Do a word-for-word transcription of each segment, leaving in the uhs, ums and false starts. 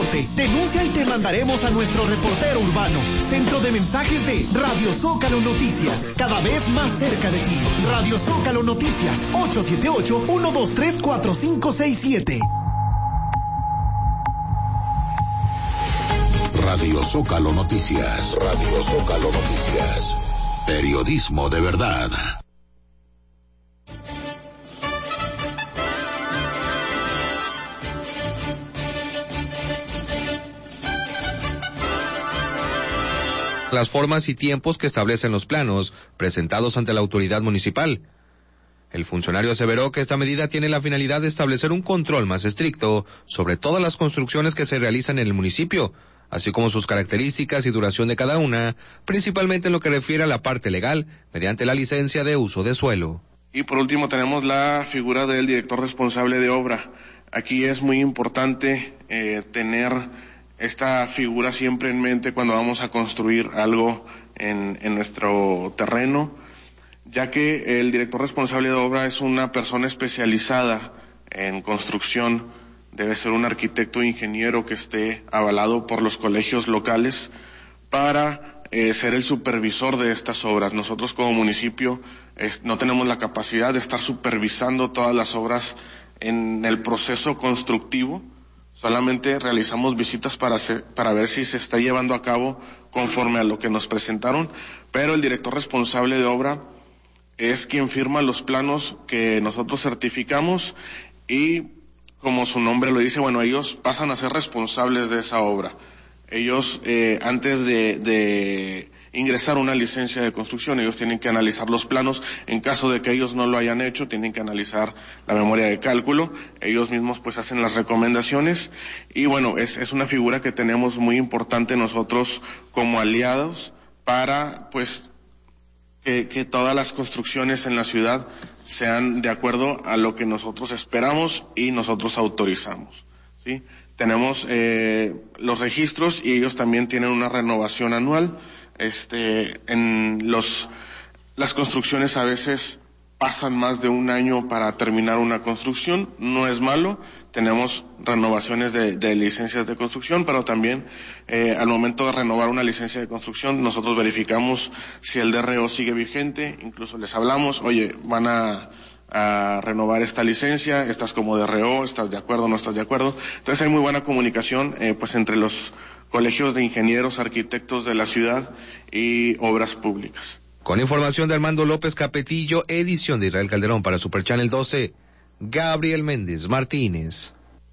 transporte. Denuncia y te mandaremos a nuestro reportero urbano. Centro de mensajes de Radio Zócalo Noticias. Cada vez más cerca de ti. Radio Zócalo Noticias. ocho siete ocho, uno dos tres, cuatro cinco seis siete. Radio Zócalo Noticias. Radio Zócalo Noticias. Periodismo de verdad. Las formas y tiempos que establecen los planos presentados ante la autoridad municipal. El funcionario aseveró que esta medida tiene la finalidad de establecer un control más estricto sobre todas las construcciones que se realizan en el municipio, así como sus características y duración de cada una, principalmente en lo que refiere a la parte legal, mediante la licencia de uso de suelo. Y por último tenemos la figura del director responsable de obra. Aquí es muy importante eh, tener esta figura siempre en mente cuando vamos a construir algo en, en nuestro terreno, ya que el director responsable de obra es una persona especializada en construcción. Debe ser un arquitecto o ingeniero que esté avalado por los colegios locales para eh, ser el supervisor de estas obras. Nosotros como municipio es, no tenemos la capacidad de estar supervisando todas las obras en el proceso constructivo. Solamente realizamos visitas para, hacer, para ver si se está llevando a cabo conforme a lo que nos presentaron, pero el director responsable de obra es quien firma los planos que nosotros certificamos y, como su nombre lo dice, bueno, ellos pasan a ser responsables de esa obra. Ellos, eh, antes de, de ingresar una licencia de construcción, ellos tienen que analizar los planos. En caso de que ellos no lo hayan hecho, tienen que analizar la memoria de cálculo. Ellos mismos pues hacen las recomendaciones y bueno, es, es una figura que tenemos muy importante nosotros como aliados para pues que, que todas las construcciones en la ciudad sean de acuerdo a lo que nosotros esperamos y nosotros autorizamos, ¿sí? Tenemos eh, los registros y ellos también tienen una renovación anual. Este, en los, las construcciones a veces pasan más de un año para terminar una construcción, no es malo, tenemos renovaciones de, de licencias de construcción, pero también eh, al momento de renovar una licencia de construcción nosotros verificamos si el D R O sigue vigente, incluso les hablamos, oye, van a, a renovar esta licencia, estás como D R O, estás de acuerdo, no estás de acuerdo. Entonces hay muy buena comunicación eh, pues entre los colegios de ingenieros, arquitectos de la ciudad y obras públicas. Con información de Armando López Capetillo, edición de Israel Calderón para Super Channel doce, Gabriel Méndez Martínez.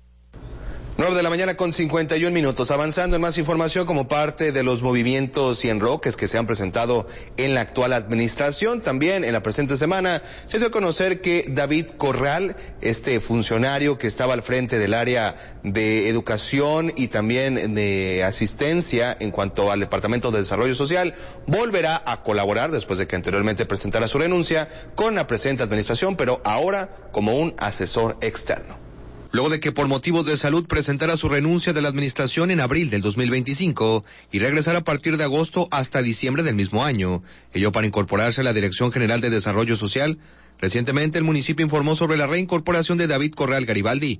Nueve de la mañana con cincuenta y un minutos, avanzando en más información como parte de los movimientos y enroques que se han presentado en la actual administración. También en la presente semana se dio a conocer que David Corral, este funcionario que estaba al frente del área de educación y también de asistencia en cuanto al Departamento de Desarrollo Social, volverá a colaborar después de que anteriormente presentara su renuncia con la presente administración, pero ahora como un asesor externo. Luego de que por motivos de salud presentara su renuncia de la administración en abril del dos mil veinticinco y regresara a partir de agosto hasta diciembre del mismo año, ello para incorporarse a la Dirección General de Desarrollo Social, recientemente el municipio informó sobre la reincorporación de David Corral Garibaldi.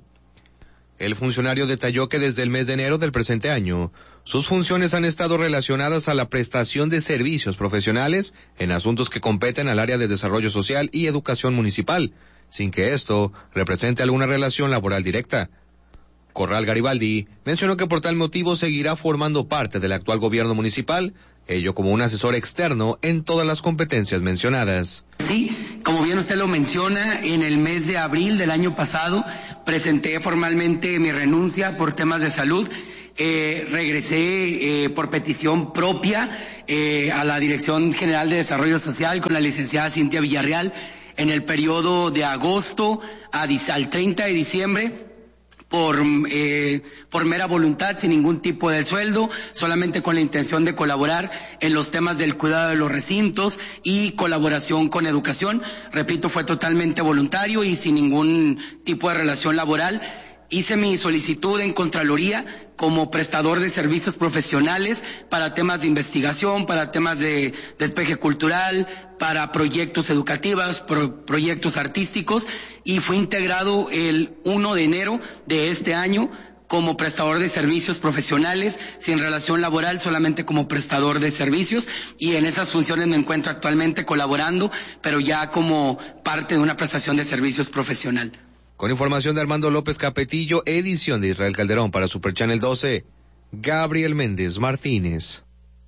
El funcionario detalló que desde el mes de enero del presente año, sus funciones han estado relacionadas a la prestación de servicios profesionales en asuntos que competen al área de desarrollo social y educación municipal, sin que esto represente alguna relación laboral directa. Corral Garibaldi mencionó que por tal motivo seguirá formando parte del actual gobierno municipal, ello como un asesor externo en todas las competencias mencionadas. Sí, como bien usted lo menciona, en el mes de abril del año pasado presenté formalmente mi renuncia por temas de salud. Eh, regresé eh, por petición propia eh, a la Dirección General de Desarrollo Social con la licenciada Cintia Villarreal en el periodo de agosto a, al treinta de diciembre. Por, eh, por mera voluntad, sin ningún tipo de sueldo, solamente con la intención de colaborar en los temas del cuidado de los recintos y colaboración con educación. Repito, fue totalmente voluntario y sin ningún tipo de relación laboral. Hice mi solicitud en Contraloría como prestador de servicios profesionales para temas de investigación, para temas de despeje cultural, para proyectos educativos, pro, proyectos artísticos, y fui integrado el primero de enero de este año como prestador de servicios profesionales, sin relación laboral, solamente como prestador de servicios, y en esas funciones me encuentro actualmente colaborando, pero ya como parte de una prestación de servicios profesional. Con información de Armando López Capetillo, edición de Israel Calderón para Super Channel doce, Gabriel Méndez Martínez.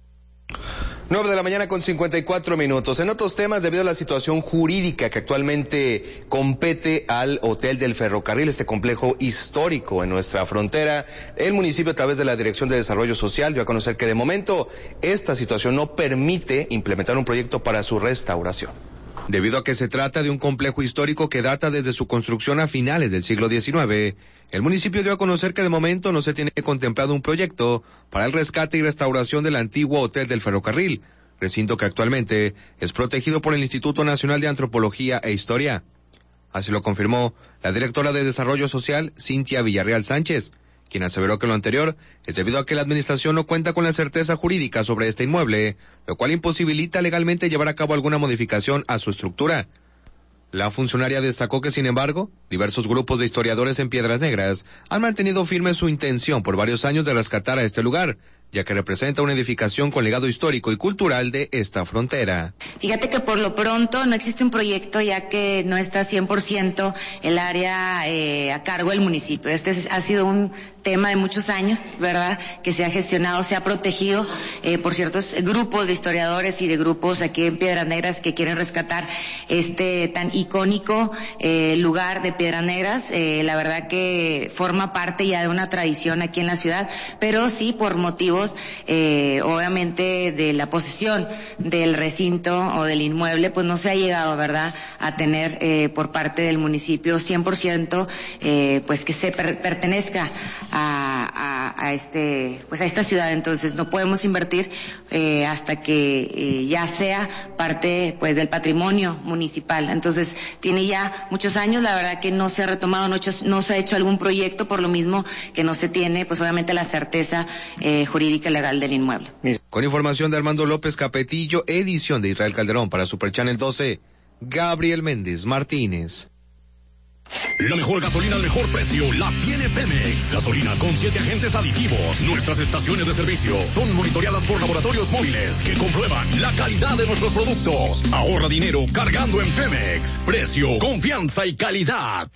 Nueve de la mañana con cincuenta y cuatro minutos. En otros temas, debido a la situación jurídica que actualmente compete al Hotel del Ferrocarril, este complejo histórico en nuestra frontera, el municipio, a través de la Dirección de Desarrollo Social, dio a conocer que de momento esta situación no permite implementar un proyecto para su restauración. Debido a que se trata de un complejo histórico que data desde su construcción a finales del siglo diecinueve, el municipio dio a conocer que de momento no se tiene contemplado un proyecto para el rescate y restauración del antiguo Hotel del Ferrocarril, recinto que actualmente es protegido por el Instituto Nacional de Antropología e Historia. Así lo confirmó la directora de Desarrollo Social, Cintia Villarreal Sánchez, quien aseveró que lo anterior es debido a que la administración no cuenta con la certeza jurídica sobre este inmueble, lo cual imposibilita legalmente llevar a cabo alguna modificación a su estructura. La funcionaria destacó que, sin embargo, diversos grupos de historiadores en Piedras Negras han mantenido firme su intención por varios años de rescatar a este lugar, ya que representa una edificación con legado histórico y cultural de esta frontera. Fíjate que por lo pronto no existe un proyecto, ya que no está cien por ciento el área eh, a cargo del municipio. Este es, ha sido un tema de muchos años, ¿verdad?, que se ha gestionado, se ha protegido eh, por ciertos grupos de historiadores y de grupos aquí en Piedras Negras que quieren rescatar este tan icónico eh, lugar de Piedras Negras. Eh, la verdad que forma parte ya de una tradición aquí en la ciudad, pero sí por motivos Eh, obviamente de la posesión del recinto o del inmueble, pues no se ha llegado, ¿verdad?, a tener eh, por parte del municipio cien por ciento eh, pues que se per pertenezca a, a, a este pues a esta ciudad. Entonces no podemos invertir eh, hasta que eh, ya sea parte pues del patrimonio municipal. Entonces tiene ya muchos años, la verdad que no se ha retomado, no, hecho, no se ha hecho algún proyecto, por lo mismo que no se tiene pues obviamente la certeza eh, jurídica legal del inmueble. Con información de Armando López Capetillo, edición de Israel Calderón para Super Channel doce, Gabriel Méndez Martínez. La mejor gasolina al mejor precio la tiene Pemex. Gasolina con siete agentes aditivos. Nuestras estaciones de servicio son monitoreadas por laboratorios móviles que comprueban la calidad de nuestros productos. Ahorra dinero cargando en Pemex. Precio, confianza y calidad.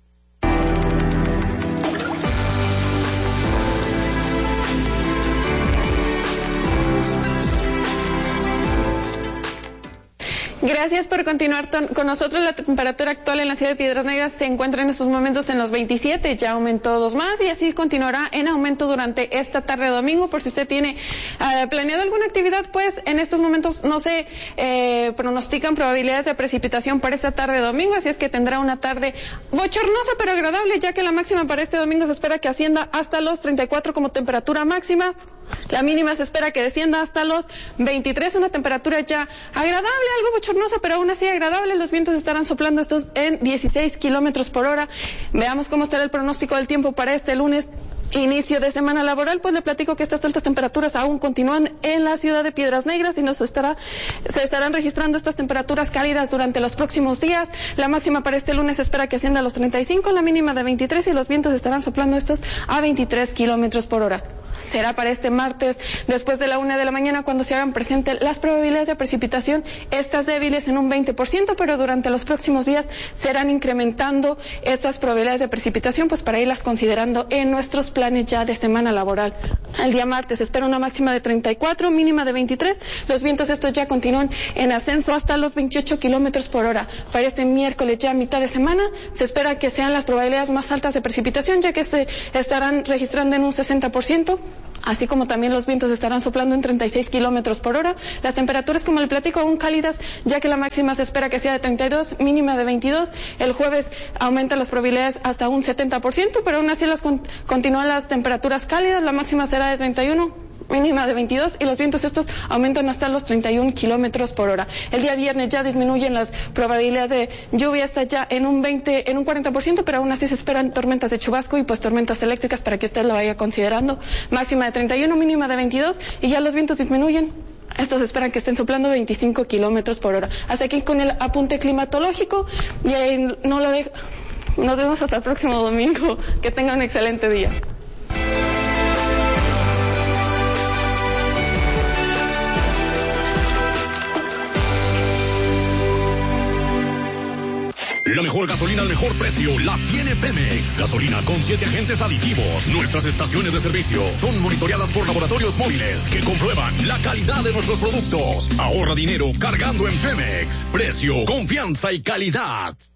Gracias por continuar con nosotros. La temperatura actual en la ciudad de Piedras Negras se encuentra en estos momentos en los veintisiete, ya aumentó dos más y así continuará en aumento durante esta tarde de domingo. Por si usted tiene uh, planeado alguna actividad, pues en estos momentos no se eh, pronostican probabilidades de precipitación para esta tarde de domingo, así es que tendrá una tarde bochornosa pero agradable, ya que la máxima para este domingo se espera que ascienda hasta los treinta y cuatro como temperatura máxima. La mínima se espera que descienda hasta los veintitrés, una temperatura ya agradable, algo bochornosa, pero aún así agradable. Los vientos estarán soplando estos en dieciséis kilómetros por hora. Veamos cómo estará el pronóstico del tiempo para este lunes, inicio de semana laboral. Pues le platico que estas altas temperaturas aún continúan en la ciudad de Piedras Negras y nos estará, se estarán registrando estas temperaturas cálidas durante los próximos días. La máxima para este lunes se espera que ascienda a los treinta y cinco, la mínima de veintitrés y los vientos estarán soplando estos a veintitrés kilómetros por hora. Será para este martes, después de la una de la mañana, cuando se hagan presentes las probabilidades de precipitación, estas débiles en un veinte por ciento, pero durante los próximos días serán incrementando estas probabilidades de precipitación, pues para irlas considerando en nuestros planes ya de semana laboral. El día martes se espera una máxima de treinta y cuatro, mínima de veintitrés, los vientos estos ya continúan en ascenso hasta los veintiocho kilómetros por hora. Para este miércoles, ya a mitad de semana, se espera que sean las probabilidades más altas de precipitación, ya que se estarán registrando en un sesenta por ciento. Así como también los vientos estarán soplando en treinta y seis kilómetros por hora. Las temperaturas, como le platico, aún cálidas, ya que la máxima se espera que sea de treinta y dos, mínima de veintidós. El jueves aumentan las probabilidades hasta un setenta por ciento, pero aún así las con, continúan las temperaturas cálidas. La máxima será de treinta y uno, mínima de veintidós, y los vientos estos aumentan hasta los treinta y un kilómetros por hora. El día viernes ya disminuyen las probabilidades de lluvia hasta ya en un veinte, en un cuarenta por ciento, pero aún así se esperan tormentas de chubasco y pues tormentas eléctricas para que usted lo vaya considerando. Máxima de treinta y uno, mínima de veintidós, y ya los vientos disminuyen. Estos esperan que estén soplando veinticinco kilómetros por hora. Hasta aquí con el apunte climatológico, y ahí no lo dejo. Nos vemos hasta el próximo domingo. Que tengan un excelente día. mejor gasolina al mejor precio la tiene Pemex. Gasolina con siete agentes aditivos. Nuestras estaciones de servicio son monitoreadas por laboratorios móviles que comprueban la calidad de nuestros productos. Ahorra dinero cargando en Pemex. Precio, confianza y calidad.